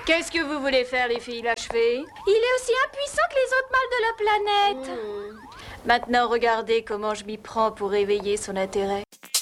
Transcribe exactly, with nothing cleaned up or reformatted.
Qu'est-ce que vous voulez faire, les filles l'achevées? Il est aussi impuissant que les autres mâles de la planète. Mmh. Maintenant, regardez comment je m'y prends pour éveiller son intérêt.